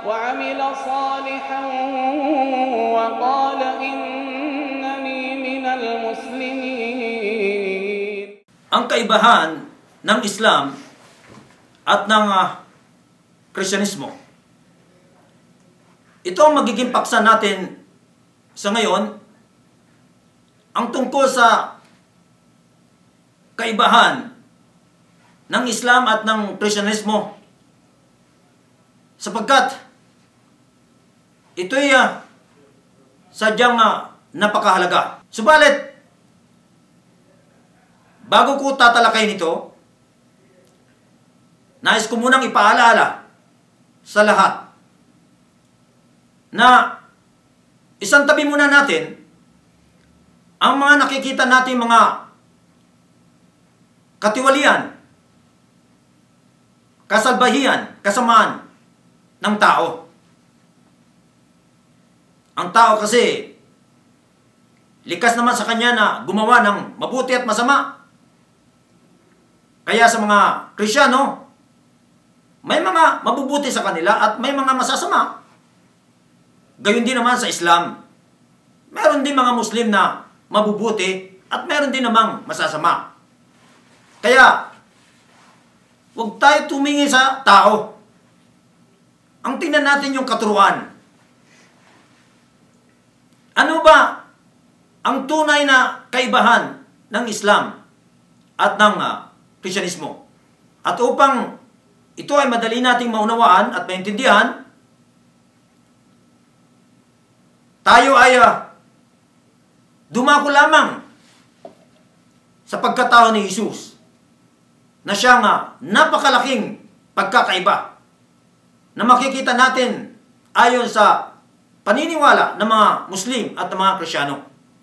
وعمل صالحا وقال إنني من المسلمين. Ang kaibahan ng Islam at ng Kristyanismo. Ito ang magiging paksa natin sa ngayon, ang tungkol sa kaibahan ng Islam at ng Kristyanismo. Sapagkat ito'y sadyang napakahalaga. Subalit, bago ko tatalakayin ito, nais ko munang ipaalala sa lahat na isang tabi muna natin ang mga nakikita nating mga katiwalian, kasalbahian, kasamaan ng tao. Ang tao kasi likas naman sa kanya na gumawa ng mabuti at masama. Kaya sa mga Kristiyano, may mga mabubuti sa kanila at may mga masasama. Gayon din naman sa Islam. Meron din mga Muslim na mabubuti at meron din namang masasama. Kaya, huwag tayo tumingin sa tao. Ang tingnan natin yung katuruan. Ano ba ang tunay na kaibahan ng Islam at ng Kristyanismo? At upang ito ay madali nating maunawaan at maintindihan, tayo ay dumako lamang sa pagkatao ni Jesus na siyang napakalaking pagkakaiba na makikita natin ayon sa paniniwala ng mga Muslim at ng mga Kristiyano.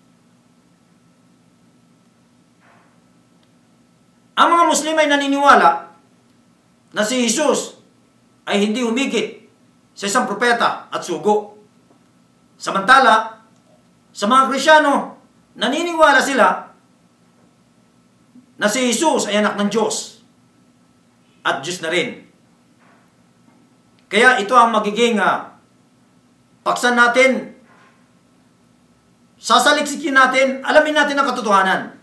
Ang mga Muslim ay naniniwala na si Jesus ay hindi humigit sa isang propeta at sugo. Samantala, sa mga Kristiyano, naniniwala sila na si Jesus ay anak ng Diyos at Diyos na rin. Kaya ito ang magiging paksan natin, sasaliksikin natin, alamin natin ang katotohanan.